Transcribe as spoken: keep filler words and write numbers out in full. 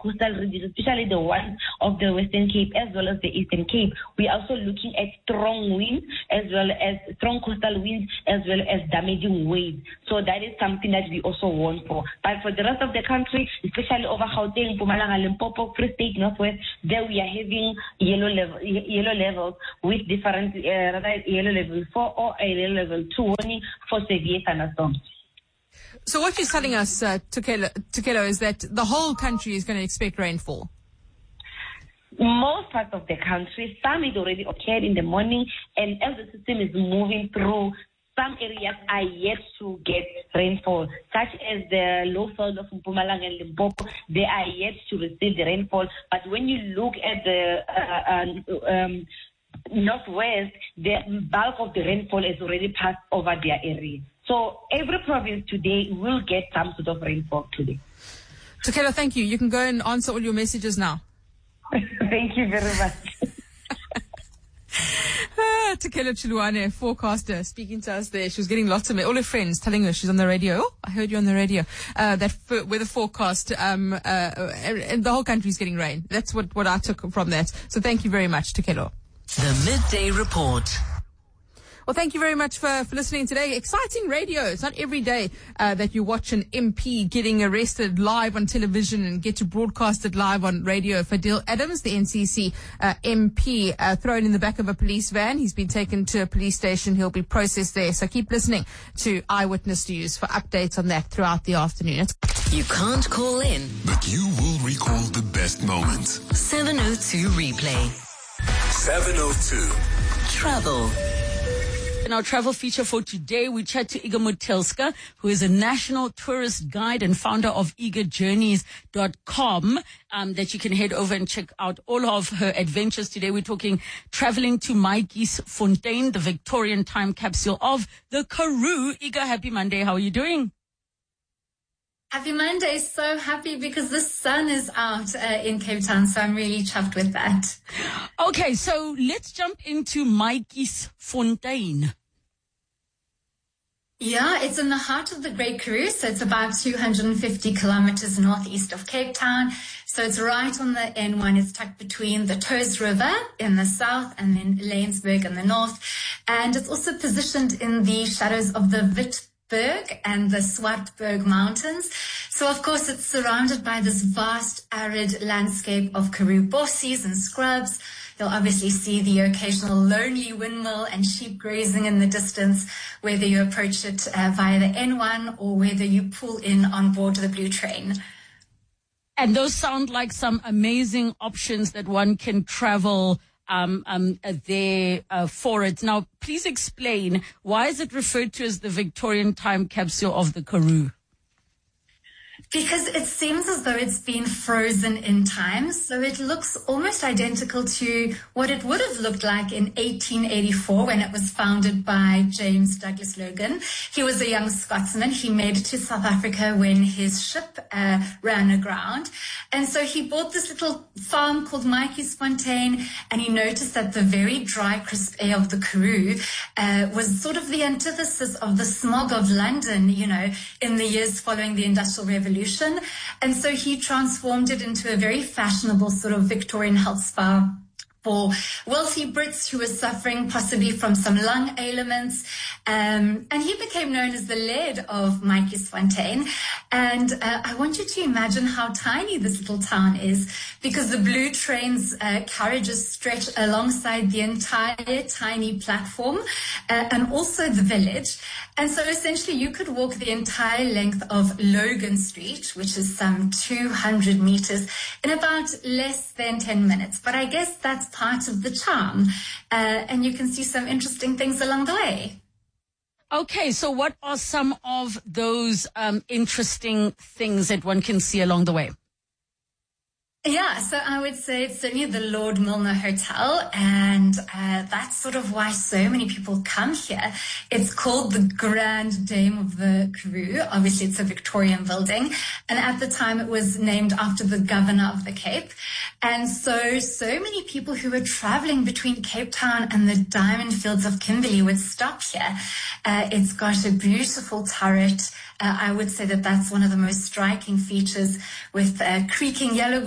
coastal regions, especially the ones of the Western Cape as well as the Eastern Cape. We are also looking at strong winds as well as strong coastal winds as well as damaging waves. So that is something that we also warn for. But for the rest of the country, especially over Gauteng, Mpumalanga, Limpopo, Free State, Northwest, there we are having yellow level, yellow levels with different, uh, rather yellow level four or a yellow level two warning for severe thunderstorms. So what you're telling us, uh, Tukelo, Tukelo, is that the whole country is going to expect rainfall? Most parts of the country, some it already occurred in the morning, and as the system is moving through, some areas are yet to get rainfall, such as the low fields of Mpumalanga and Limpopo. They are yet to receive the rainfall. But when you look at the uh, uh, um, northwest, the bulk of the rainfall has already passed over their area. So every province today will get some sort of rainfall today. Tukelo, thank you. You can go and answer all your messages now. Thank you very much. ah, Tukelo Chiluane, forecaster, speaking to us there. She was getting lots of all her friends telling her she's on the radio. Oh, I heard you on the radio. Uh, that f- weather forecast, um, uh, and the whole country's getting rain. That's what, what I took from that. So thank you very much, Tukelo. The Midday Report. Well, thank you very much for, for listening today. Exciting radio. It's not every day uh, that you watch an M P getting arrested live on television and get to broadcast it live on radio. Fadil Adams, the N C C uh, M P, uh, thrown in the back of a police van. He's been taken to a police station. He'll be processed there. So keep listening to Eyewitness News for updates on that throughout the afternoon. It's- you can't call in, but you will recall the best moments. seven oh two replay. seven oh two. Travel. In our travel feature for today, we chat to Iga Mutelska, who is a national tourist guide and founder of iga journeys dot com, um, that you can head over and check out all of her adventures. Today, we're talking traveling to Matjiesfontein, the Victorian time capsule of the Karoo. Iga, happy Monday. How are you doing? Happy Monday. So happy because the sun is out uh, in Cape Town, so I'm really chuffed with that. Okay, so let's jump into Matjiesfontein. Yeah, it's in the heart of the Great Karoo, so it's about two hundred fifty kilometers northeast of Cape Town. So it's right on the N one. It's tucked between the Toes River in the south and then Laingsburg in the north. And it's also positioned in the shadows of the Wit Berg and the Swartberg Mountains. So, of course, it's surrounded by this vast, arid landscape of Karoo bossies and scrubs. You'll obviously see the occasional lonely windmill and sheep grazing in the distance, whether you approach it uh, via the N one or whether you pull in on board the Blue Train. And those sound like some amazing options that one can travel Um, um, uh, there uh, for it. Now, please explain, why is it referred to as the Victorian time capsule of the Karoo? Because it seems as though it's been frozen in time, so it looks almost identical to what it would have looked like in eighteen eighty-four when it was founded by James Douglas Logan. He was a young Scotsman. He made it to South Africa when his ship uh, ran aground. And so he bought this little farm called Matjiesfontein, and he noticed that the very dry, crisp air of the Karoo uh, was sort of the antithesis of the smog of London, you know, in the years following the Industrial Revolution. And so he transformed it into a very fashionable sort of Victorian health spa for wealthy Brits who were suffering possibly from some lung ailments. Um, and he became known as the Laird of Matjiesfontein. And uh, I want you to imagine how tiny this little town is, because the Blue Train's uh, carriages stretch alongside the entire tiny platform uh, and also the village. And so essentially you could walk the entire length of Logan Street, which is some two hundred meters, in about less than ten minutes. But I guess that's part of the charm. Uh, and you can see some interesting things along the way. Okay, so what are some of those um, interesting things that one can see along the way? Yeah, so I would say it's certainly the Lord Milner Hotel, and uh, that's sort of why so many people come here. It's called the Grand Dame of the Karoo. Obviously, it's a Victorian building, and at the time it was named after the Governor of the Cape. And so, so many people who were traveling between Cape Town and the diamond fields of Kimberley would stop here. Uh, it's got a beautiful turret. Uh, I would say that that's one of the most striking features, with uh, creaking yellow